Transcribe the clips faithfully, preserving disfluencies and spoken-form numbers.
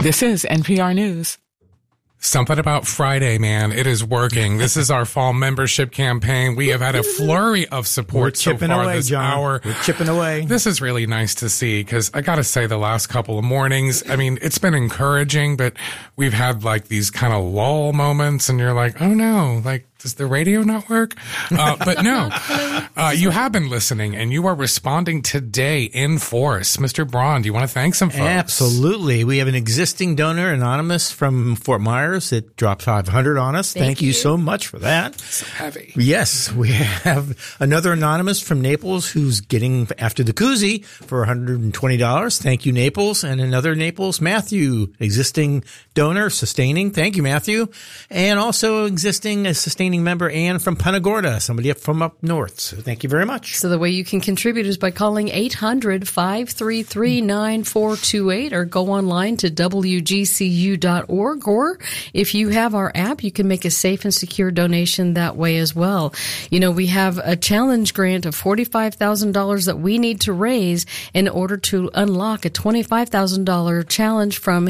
This is N P R News. Something about Friday, man. It is working. This is our fall membership campaign. We have had a flurry of support so far away, this John. hour. We're chipping away. This is really nice to see because I got to say the last couple of mornings, I mean, it's been encouraging, but we've had like these kind of lull moments and you're like, oh no, like, does the radio not work? Uh, but no, uh, you have been listening and you are responding today in force. Mister Braun, do you want to thank some folks? Absolutely. We have an existing donor, Anonymous from Fort Myers, that dropped five hundred on us. Thank, Thank you. you so much for that. So heavy. Yes. We have another Anonymous from Naples who's getting after the koozie for one hundred twenty dollars. Thank you, Naples. And another Naples, Matthew, existing donor, sustaining. Thank you, Matthew. And also existing a sustaining member, Ann from Punta Gorda, somebody up from up north. So thank you very much. So the way you can contribute is by calling eight hundred, five three three, nine four two eight or go online to W G C U dot org. Or if you have our app, you can make a safe and secure donation that way as well. You know, we have a challenge grant of forty-five thousand dollars that we need to raise in order to unlock a twenty-five thousand dollars challenge from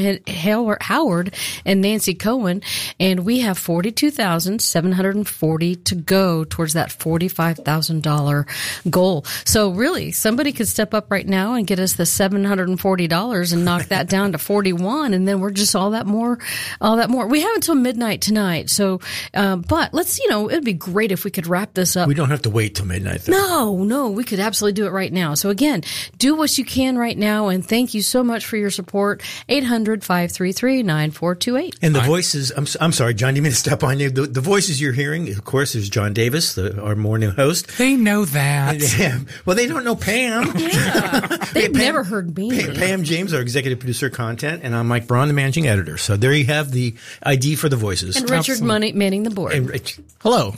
Howard and Nancy Cohen. And we have forty-two thousand seven hundred forty to go towards that forty-five thousand dollars goal. So really, somebody could step up right now and get us the seven hundred forty dollars and knock that down to forty-one, and then we're just all that more, all that more. We have until midnight tonight. So, uh, but let's, you know, it'd be great if we could wrap this up. We don't have to wait till midnight, though. No, no, we could absolutely do it right now. So again, do what you can right now, and thank you so much for your support. eight hundred, five three three, nine four two eight. And the voices, I'm, I'm sorry, John, do you mean to step on you? The, the voices you're hearing, of course, is John Davis, the, our morning host. They know that. Yeah. Well, they don't know Pam. Yeah. They've Pam, never heard me. Pam, Pam James, our executive producer of content, and I'm Mike Braun, the managing editor. So there you have the I D for the voices. And Richard Money manning the board. And Rich, hello.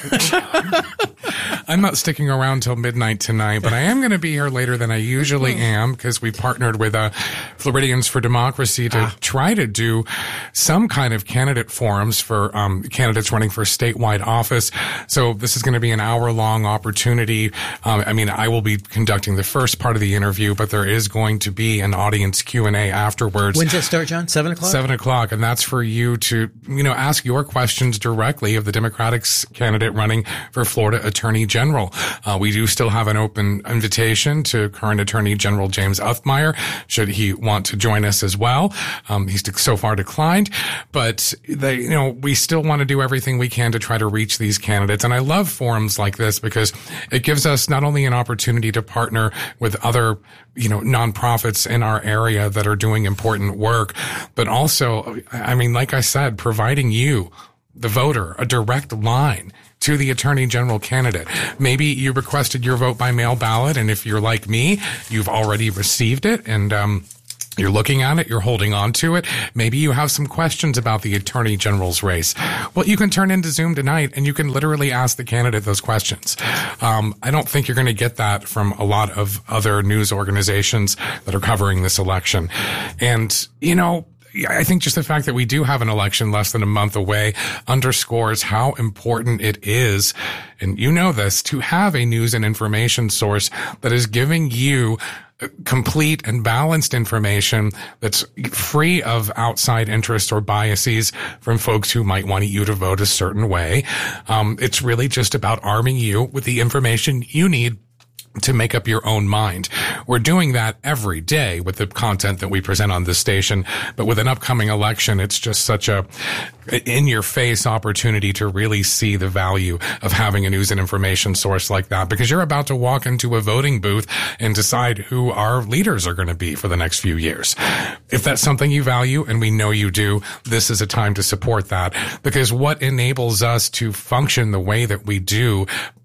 I'm not sticking around till midnight tonight, but I am going to be here later than I usually am because we partnered with uh, Floridians for Democracy to ah. try to do some kind of candidate forums for um, candidates running for statewide office. So this is going to be an hour-long opportunity. Um, I mean, I will be conducting the first part of the interview, but there is going to be an audience Q and A afterwards. When's that start, John? Seven o'clock? Seven o'clock, and that's for you to, you know, ask your questions directly of the Democratic candidate running for Florida Attorney General. Uh, we do still have an open invitation to current Attorney General James Uthmeier, should he want to join us as well. Um, he's so far declined, but they, you know, we still want to do everything we can to try to reach these candidates. And I love forums like this because it gives us not only an opportunity to partner with other, you know, nonprofits in our area that are doing important work, but also, I mean, like I said, providing you, the voter, a direct line to the Attorney General candidate. Maybe you requested your vote by mail ballot, and if you're like me, you've already received it, and um you're looking at it, you're holding on to it. Maybe you have some questions about the Attorney General's race. Well, you can turn into Zoom tonight and you can literally ask the candidate those questions. Um, I don't think you're going to get that from a lot of other news organizations that are covering this election. And, you know, I think just the fact that we do have an election less than a month away underscores how important it is, and you know this, to have a news and information source that is giving you complete and balanced information that's free of outside interest or biases from folks who might want you to vote a certain way. Um, it's really just about arming you with the information you need to make up your own mind. We're doing that every day with the content that we present on this station, but with an upcoming election, it's just such a in-your-face opportunity to really see the value of having a news and information source like that, because you're about to walk into a voting booth and decide who our leaders are going to be for the next few years. If that's something you value, and we know you do, this is a time to support that, because what enables us to function the way that we do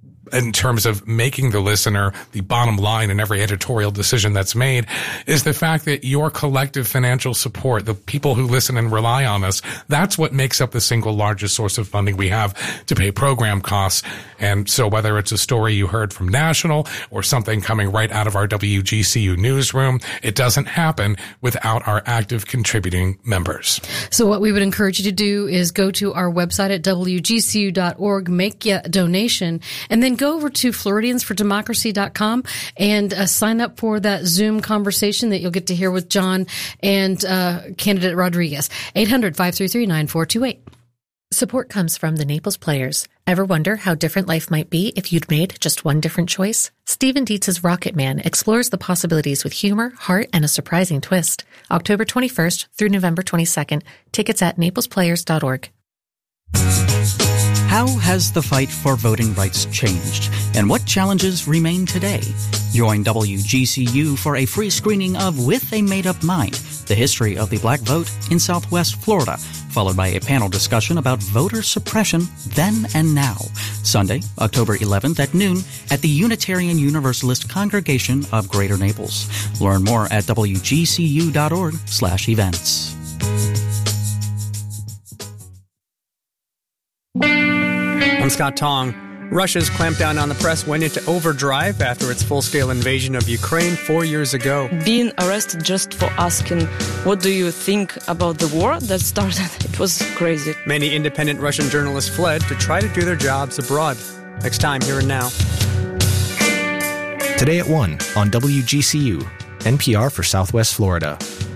in terms of making the listener the bottom line in every editorial decision that's made is the fact that your collective financial support, the people who listen and rely on us, that's what makes up the single largest source of funding we have to pay program costs. And so whether it's a story you heard from National or something coming right out of our W G C U newsroom, it doesn't happen without our active contributing members. So what we would encourage you to do is go to our website at W G C U dot org, make a donation, and then go over to Floridians for Democracy dot com and uh, sign up for that Zoom conversation that you'll get to hear with John and uh, candidate Rodriguez. eight hundred, five three three, nine four two eight. Support comes from the Naples Players. Ever wonder how different life might be if you'd made just one different choice? Stephen Dietz's Rocket Man explores the possibilities with humor, heart, and a surprising twist. October twenty-first through November twenty-second. Tickets at naples players dot org. How has the fight for voting rights changed, and what challenges remain today? Join W G C U for a free screening of With a Made-Up Mind, the history of the black vote in Southwest Florida, followed by a panel discussion about voter suppression then and now. Sunday, October eleventh at noon at the Unitarian Universalist Congregation of Greater Naples. Learn more at W G C U dot org slash events. I'm Scott Tong. Russia's clampdown on the press went into overdrive after its full-scale invasion of Ukraine four years ago. Being arrested just for asking, what do you think about the war that started? It was crazy. Many independent Russian journalists fled to try to do their jobs abroad. Next time, Here and Now. Today at one on W G C U, N P R for Southwest Florida.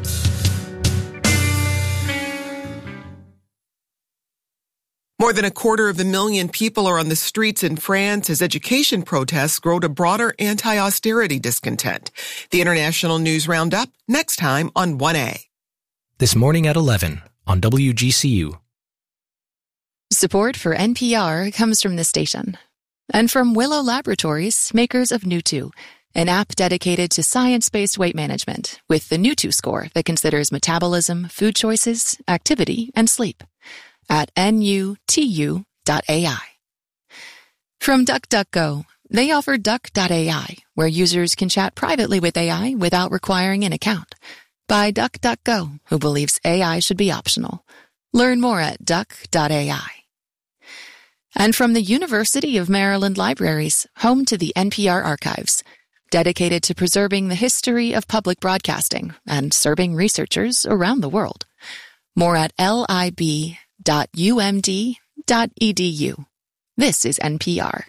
More than a quarter of a million people are on the streets in France as education protests grow to broader anti-austerity discontent. The International News Roundup, next time on one A. This morning at eleven on W G C U. Support for N P R comes from this station. And from Willow Laboratories, makers of Nutu, an app dedicated to science-based weight management with the Nutu score that considers metabolism, food choices, activity, and sleep. At N U T U dot A I. From DuckDuckGo, they offer Duck dot A I, where users can chat privately with A I without requiring an account. By DuckDuckGo, who believes A I should be optional. Learn more at Duck dot A I. And from the University of Maryland Libraries, home to the N P R Archives, dedicated to preserving the history of public broadcasting and serving researchers around the world. More at L I B dot U M D dot E D U. This is N P R.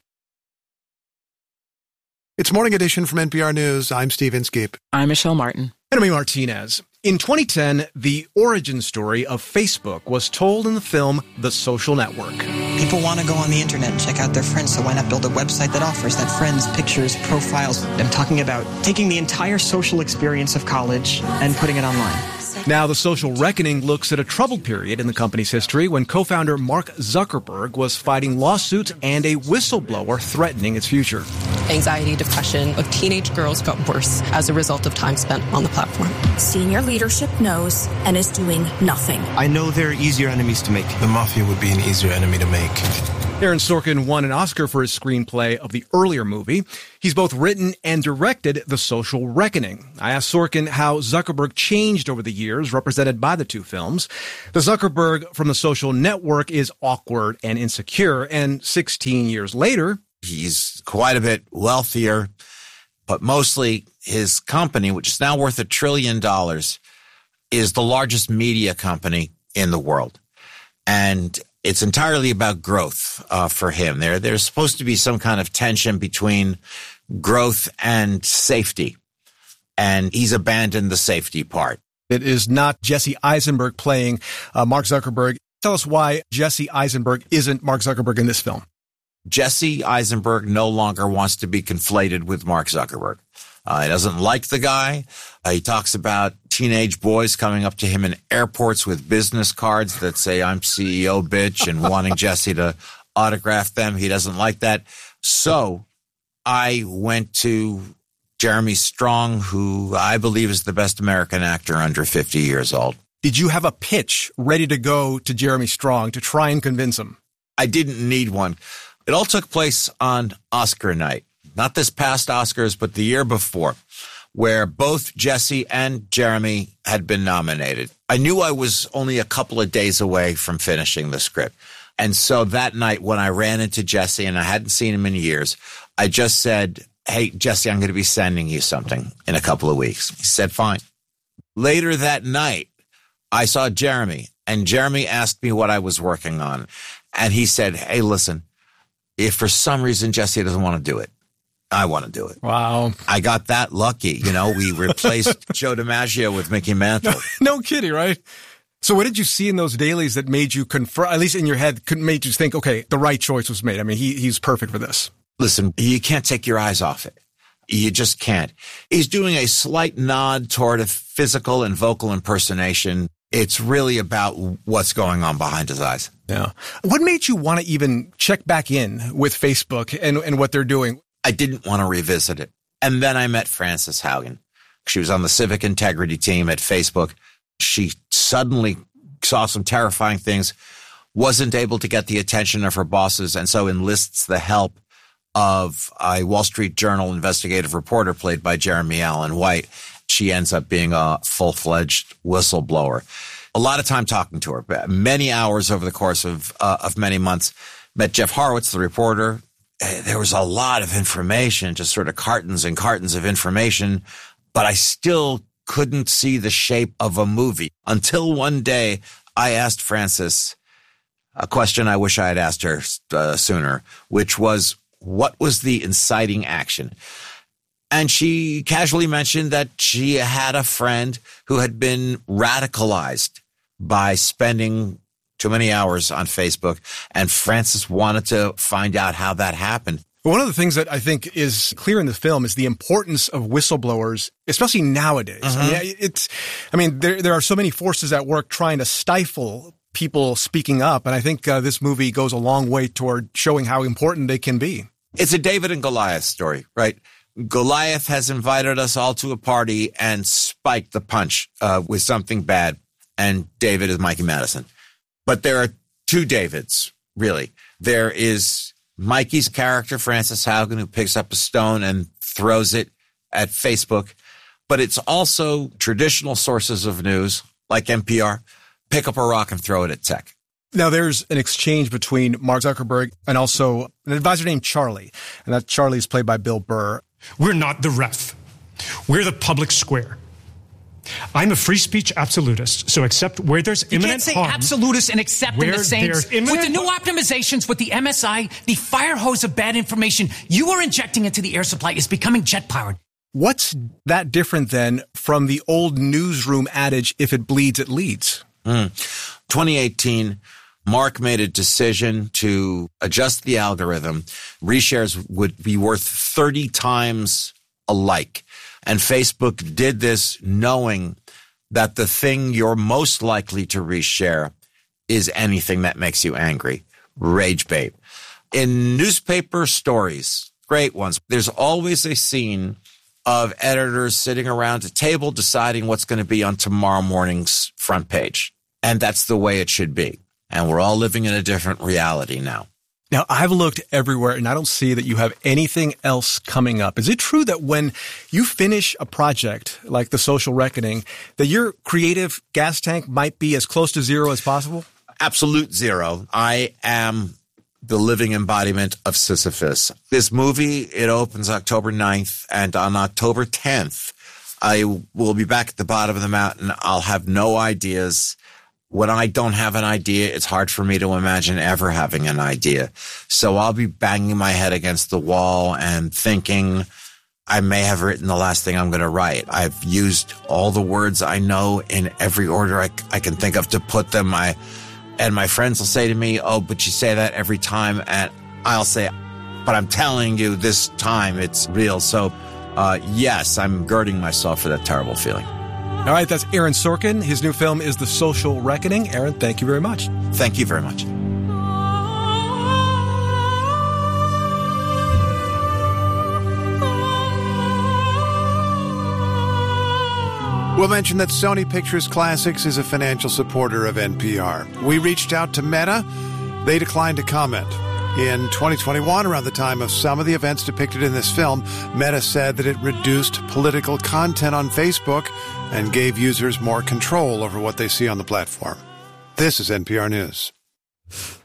It's Morning Edition from N P R News. I'm Steve Inskeep. I'm Michelle Martin. And I'm Martinez. In twenty ten, the origin story of Facebook was told in the film The Social Network. People want to go on the internet and check out their friends, so why not build a website that offers that friends, pictures, profiles? I'm talking about taking the entire social experience of college and putting it online. Now, The Social Reckoning looks at a troubled period in the company's history when co-founder Mark Zuckerberg was fighting lawsuits and a whistleblower threatening its future. Anxiety, depression of teenage girls got worse as a result of time spent on the platform. Senior leadership knows and is doing nothing. I know there are easier enemies to make. The mafia would be an easier enemy to make. Aaron Sorkin won an Oscar for his screenplay of the earlier movie. He's both written and directed The Social Reckoning. I asked Sorkin how Zuckerberg changed over the years represented by the two films. The Zuckerberg from The Social Network is awkward and insecure, and sixteen years later, he's quite a bit wealthier, but mostly his company, which is now worth a trillion dollars, is the largest media company in the world. And it's entirely about growth uh, for him. There, there's supposed to be some kind of tension between growth and safety, and he's abandoned the safety part. It is not Jesse Eisenberg playing uh, Mark Zuckerberg. Tell us why Jesse Eisenberg isn't Mark Zuckerberg in this film. Jesse Eisenberg no longer wants to be conflated with Mark Zuckerberg. Uh, he doesn't like the guy. Uh, he talks about teenage boys coming up to him in airports with business cards that say, I'm C E O, bitch, and wanting Jesse to autograph them. He doesn't like that. So I went to Jeremy Strong, who I believe is the best American actor under fifty years old. Did you have a pitch ready to go to Jeremy Strong to try and convince him? I didn't need one. It all took place on Oscar night. Not this past Oscars, but the year before, where both Jesse and Jeremy had been nominated. I knew I was only a couple of days away from finishing the script. And so that night when I ran into Jesse, and I hadn't seen him in years, I just said, hey, Jesse, I'm going to be sending you something in a couple of weeks. He said, fine. Later that night, I saw Jeremy, and Jeremy asked me what I was working on. And he said, hey, listen, if for some reason Jesse doesn't want to do it, I want to do it. Wow. I got that lucky. You know, we replaced Joe DiMaggio with Mickey Mantle. No, no kidding, right? So what did you see in those dailies that made you confirm, at least in your head, made you think, okay, the right choice was made? I mean, he he's perfect for this. Listen, you can't take your eyes off it. You just can't. He's doing a slight nod toward a physical and vocal impersonation. It's really about what's going on behind his eyes. Yeah. What made you want to even check back in with Facebook and, and what they're doing? I didn't want to revisit it. And then I met Frances Haugen. She was on the civic integrity team at Facebook. She suddenly saw some terrifying things, wasn't able to get the attention of her bosses, and so enlists the help of a Wall Street Journal investigative reporter played by Jeremy Allen White. She ends up being a full-fledged whistleblower. A lot of time talking to her, many hours over the course of uh, of many months. Met Jeff Horowitz, the reporter. There was a lot of information, just sort of cartons and cartons of information, but I still couldn't see the shape of a movie until one day I asked Frances a question I wish I had asked her uh, sooner, which was, what was the inciting action? And she casually mentioned that she had a friend who had been radicalized by spending too many hours on Facebook, and Frances wanted to find out how that happened. One of the things that I think is clear in the film is the importance of whistleblowers, especially nowadays. Mm-hmm. I mean, it's, I mean, there there are so many forces at work trying to stifle people speaking up, and I think uh, this movie goes a long way toward showing how important they can be. It's a David and Goliath story, right? Goliath has invited us all to a party and spiked the punch uh, with something bad, and David is Mikey Madison. But there are two Davids, really. There is Mikey's character, Frances Haugen, who picks up a stone and throws it at Facebook. But it's also traditional sources of news, like N P R, pick up a rock and throw it at tech. Now, there's an exchange between Mark Zuckerberg and also an advisor named Charlie. And that Charlie is played by Bill Burr. We're not the ref. We're the public square. I'm a free speech absolutist, so except where there's you imminent harm. You harm, can't say absolutist and accept in the same. With the new optimizations, with the M S I, the fire hose of bad information you are injecting into the air supply is becoming jet-powered. What's that different then from the old newsroom adage, if it bleeds, it leads? Mm. twenty eighteen, Mark made a decision to adjust the algorithm. Reshares would be worth thirty times a like. And Facebook did this knowing that the thing you're most likely to reshare is anything that makes you angry. Rage bait. In newspaper stories, great ones, there's always a scene of editors sitting around a table deciding what's going to be on tomorrow morning's front page. And that's the way it should be. And we're all living in a different reality now. Now, I've looked everywhere and I don't see that you have anything else coming up. Is it true that when you finish a project like The Social Reckoning, that your creative gas tank might be as close to zero as possible? Absolute zero. I am the living embodiment of Sisyphus. This movie, it opens October ninth, and on October tenth, I will be back at the bottom of the mountain. I'll have no ideas. When I don't have an idea, it's hard for me to imagine ever having an idea. So I'll be banging my head against the wall and thinking I may have written the last thing I'm going to write. I've used all the words I know in every order I, I can think of to put them. I, and my friends will say to me, oh, but you say that every time. And I'll say, but I'm telling you this time it's real. So, uh, yes, I'm girding myself for that terrible feeling. All right, that's Aaron Sorkin. His new film is The Social Reckoning. Aaron, thank you very much. Thank you very much. We'll mention that Sony Pictures Classics is a financial supporter of N P R. We reached out to Meta. They declined to comment. In twenty twenty-one, around the time of some of the events depicted in this film, Meta said that it reduced political content on Facebook and gave users more control over what they see on the platform. This is N P R News.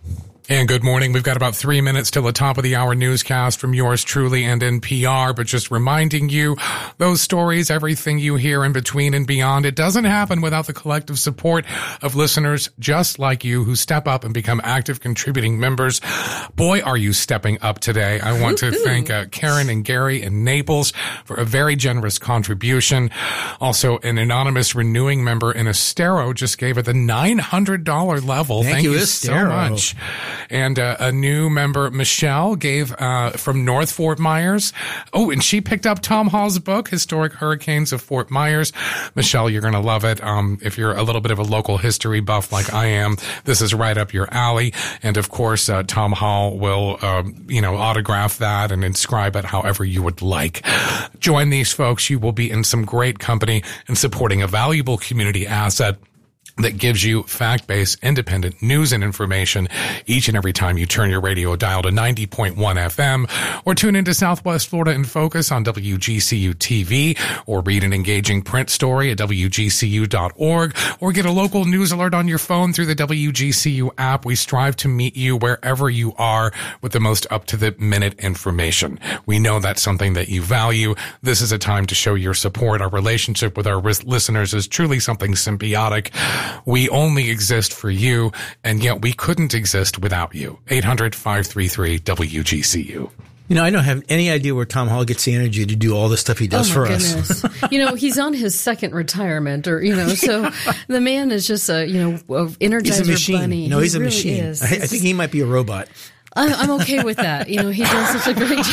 And good morning. We've got about three minutes till the top of the hour newscast from yours truly and N P R, but just reminding you, those stories, everything you hear in between and beyond, it doesn't happen without the collective support of listeners just like you who step up and become active contributing members. Boy, are you stepping up today. I want to thank uh, Karen and Gary in Naples for a very generous contribution. Also, an anonymous renewing member in Estero just gave it the nine hundred dollars level. Thank, Thank you, you Estero. so much. And uh, a new member, Michelle, gave uh, from North Fort Myers. Oh, and she picked up Tom Hall's book, Historic Hurricanes of Fort Myers. Michelle, you're going to love it. Um, if you're a little bit of a local history buff like I am, this is right up your alley. And of course, uh, Tom Hall will, uh, you know, autograph that and inscribe it however you would like. Join these folks. You will be in some great company and supporting a valuable community asset that gives you fact-based, independent news and information each and every time you turn your radio dial to ninety point one F M or tune into Southwest Florida in Focus on W G C U T V or read an engaging print story at W G C U dot org or get a local news alert on your phone through the W G C U app. We strive to meet you wherever you are with the most up-to-the-minute information. We know that's something that you value. This is a time to show your support. Our relationship with our listeners is truly something symbiotic. We only exist for you, and yet we couldn't exist without you. eight hundred, five three three, W G C U. You know, I don't have any idea where Tom Hall gets the energy to do all the stuff he does oh for goodness. us. You know, he's on his second retirement, or, you know, so the man is just a, you know, a Energizer he's a machine. Bunny. No, he he's a really machine. Is. I, I think he might be a robot. I'm okay with that. You know, he does such a great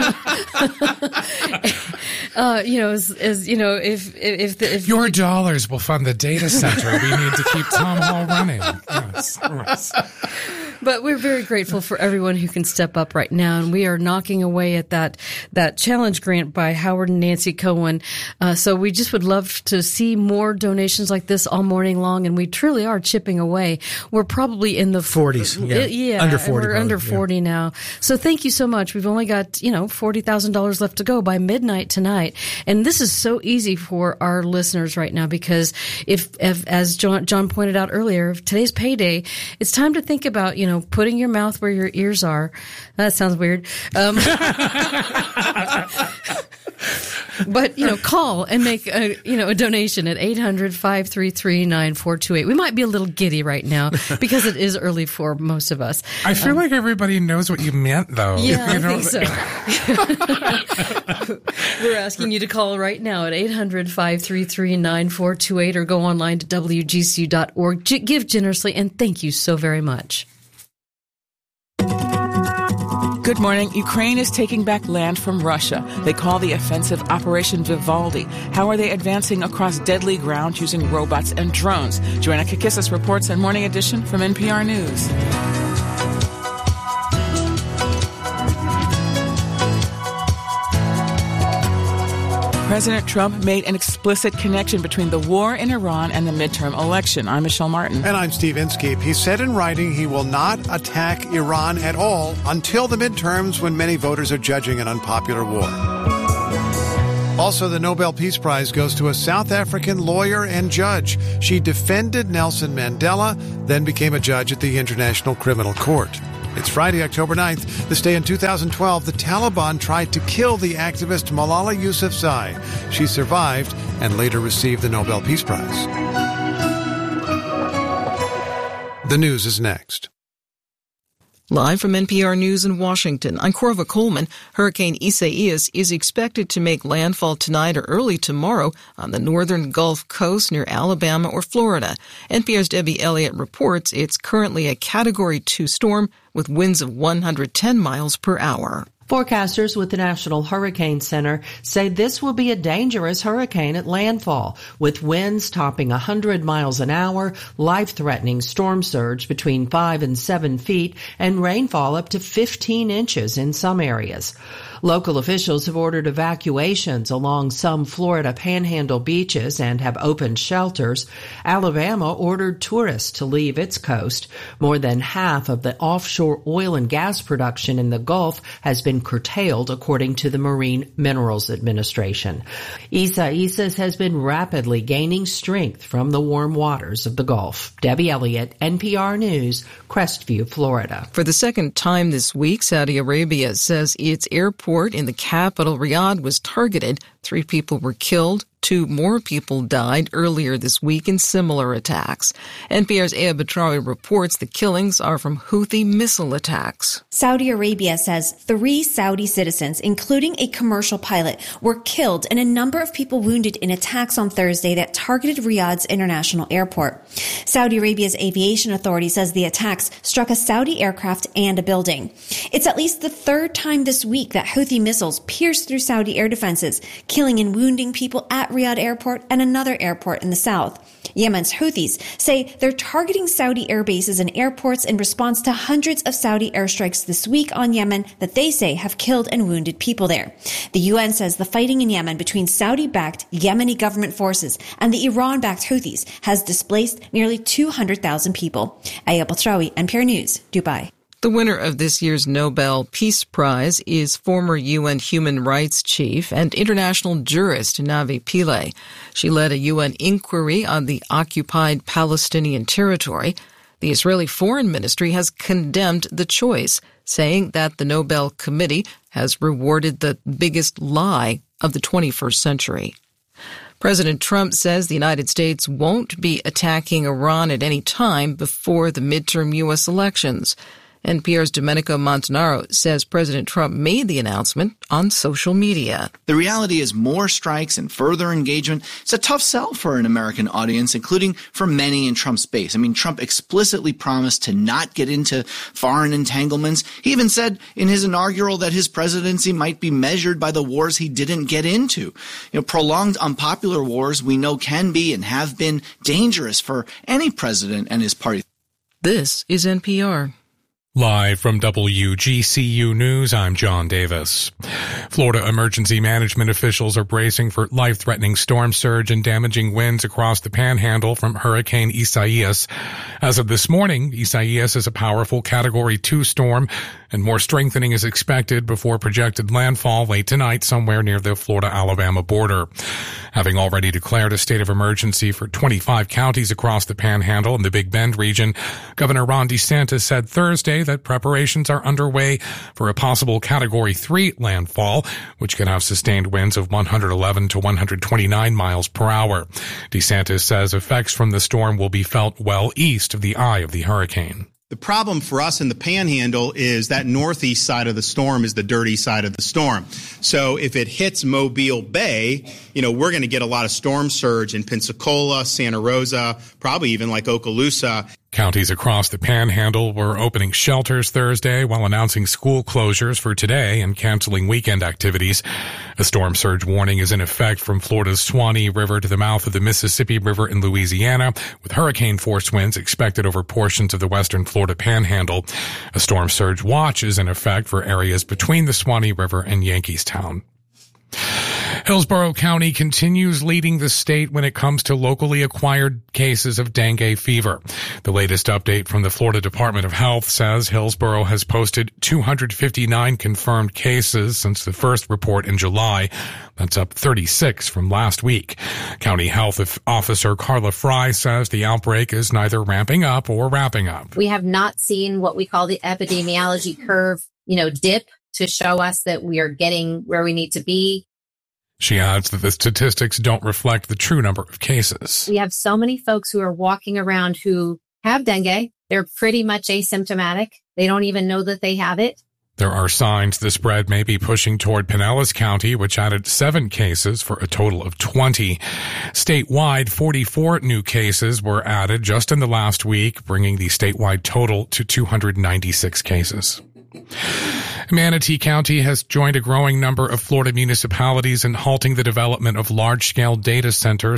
job. uh, you know, as, as, you know, if, if, the, if your dollars will fund the data center we need to keep Tom Hall running. Yes, yes. But we're very grateful for everyone who can step up right now, and we are knocking away at that that challenge grant by Howard and Nancy Cohen. Uh, so we just would love to see more donations like this all morning long, and we truly are chipping away. We're probably in the forties, yeah, yeah, under forty, we're probably, under forty yeah. now. So thank you so much. We've only got you know forty thousand dollars left to go by midnight tonight, and this is so easy for our listeners right now because if, if as John, John pointed out earlier, today's payday, it's time to think about you know. putting your mouth where your ears are. That sounds weird. Um, but, you know, call and make a, you know, a donation at eight hundred, five three three, nine four two eight. We might be a little giddy right now because it is early for most of us. I feel um, like everybody knows what you meant, though. Yeah, you I know? think so. We're asking you to call right now at eight hundred, five three three, nine four two eight or go online to W G C U dot org. G- give generously, and thank you so very much. Good morning. Ukraine is taking back land from Russia. They call the offensive Operation Vivaldi. How are they advancing across deadly ground using robots and drones? Joanna Kakissis reports on Morning Edition from N P R News. President Trump made an explicit connection between the war in Iran and the midterm election. I'm Michelle Martin. And I'm Steve Inskeep. He said in writing he will not attack Iran at all until the midterms when many voters are judging an unpopular war. Also, the Nobel Peace Prize goes to a South African lawyer and judge. She defended Nelson Mandela, then became a judge at the International Criminal Court. It's Friday, October ninth. This day in two thousand twelve, the Taliban tried to kill the activist Malala Yousafzai. She survived and later received the Nobel Peace Prize. The news is next. Live from N P R News in Washington, I'm Corva Coleman. Hurricane Isaias is expected to make landfall tonight or early tomorrow on the northern Gulf Coast near Alabama or Florida. N P R's Debbie Elliott reports it's currently a Category two storm with winds of one hundred ten miles per hour. Forecasters with the National Hurricane Center say this will be a dangerous hurricane at landfall, with winds topping one hundred miles an hour, life-threatening storm surge between five and seven feet, and rainfall up to fifteen inches in some areas. Local officials have ordered evacuations along some Florida Panhandle beaches and have opened shelters. Alabama ordered tourists to leave its coast. More than half of the offshore oil and gas production in the Gulf has been been curtailed, according to the Marine Minerals Administration. Isaias has been rapidly gaining strength from the warm waters of the Gulf. Debbie Elliott, N P R News, Crestview, Florida. For the second time this week, Saudi Arabia says its airport in the capital, Riyadh, was targeted. Three people were killed. Two more people died earlier this week in similar attacks. N P R's Aya Batrawi reports the killings are from Houthi missile attacks. Saudi Arabia says three Saudi citizens, including a commercial pilot, were killed and a number of people wounded in attacks on Thursday that targeted Riyadh's international airport. Saudi Arabia's aviation authority says the attacks struck a Saudi aircraft and a building. It's at least the third time this week that Houthi missiles pierced through Saudi air defenses, killing and wounding people at Riyadh Airport and another airport in the south. Yemen's Houthis say they're targeting Saudi air bases and airports in response to hundreds of Saudi airstrikes this week on Yemen that they say have killed and wounded people there. The U N says the fighting in Yemen between Saudi-backed Yemeni government forces and the Iran-backed Houthis has displaced nearly two hundred thousand people. Aya Batrawi, N P R News, Dubai. The winner of this year's Nobel Peace Prize is former U N human rights chief and international jurist Navi Pillay. She led a U N inquiry on the occupied Palestinian territory. The Israeli Foreign Ministry has condemned the choice, saying that the Nobel Committee has rewarded the biggest lie of the twenty-first century. President Trump says the United States won't be attacking Iran at any time before the midterm U S elections. N P R's Domenico Montanaro says President Trump made the announcement on social media. The reality is more strikes and further engagement. It's a tough sell for an American audience, including for many in Trump's base. I mean, Trump explicitly promised to not get into foreign entanglements. He even said in his inaugural that his presidency might be measured by the wars he didn't get into. You know, prolonged unpopular wars we know can be and have been dangerous for any president and his party. This is N P R. Live from W G C U News, I'm John Davis. Florida emergency management officials are bracing for life-threatening storm surge and damaging winds across the Panhandle from Hurricane Isaias. As of this morning, Isaias is a powerful Category two storm, and more strengthening is expected before projected landfall late tonight somewhere near the Florida-Alabama border. Having already declared a state of emergency for twenty-five counties across the Panhandle and the Big Bend region, Governor Ron DeSantis said Thursday that preparations are underway for a possible Category three landfall, which could have sustained winds of one hundred eleven to one hundred twenty-nine miles per hour. DeSantis says effects from the storm will be felt well east of the eye of the hurricane. The problem for us in the Panhandle is that northeast side of the storm is the dirty side of the storm. So if it hits Mobile Bay, you know, we're going to get a lot of storm surge in Pensacola, Santa Rosa, probably even like Okaloosa. Counties across the Panhandle were opening shelters Thursday while announcing school closures for today and canceling weekend activities. A storm surge warning is in effect from Florida's Suwannee River to the mouth of the Mississippi River in Louisiana, with hurricane-force winds expected over portions of the western Florida Panhandle. A storm surge watch is in effect for areas between the Suwannee River and Yankeestown. Hillsborough County continues leading the state when it comes to locally acquired cases of dengue fever. The latest update from the Florida Department of Health says Hillsborough has posted two hundred fifty-nine confirmed cases since the first report in July. That's up thirty-six from last week. County Health Officer Carla Fry says the outbreak is neither ramping up or wrapping up. We have not seen what we call the epidemiology curve, you know, dip to show us that we are getting where we need to be. She adds that the statistics don't reflect the true number of cases. We have so many folks who are walking around who have dengue. They're pretty much asymptomatic. They don't even know that they have it. There are signs the spread may be pushing toward Pinellas County, which added seven cases for a total of twenty. Statewide, forty-four new cases were added just in the last week, bringing the statewide total to two hundred ninety-six cases. Manatee County has joined a growing number of Florida municipalities in halting the development of large-scale data centers